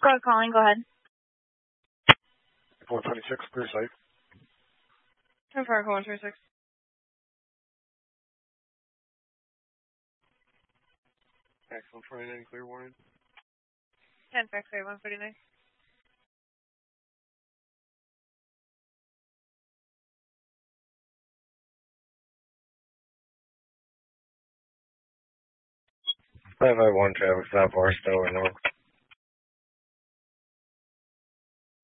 squad calling. Go ahead. 426, clear site. 10-4, call 126. Excellent, 29, clear warning. 10 fax 149. Five 551 traffic stop, Barstow, North.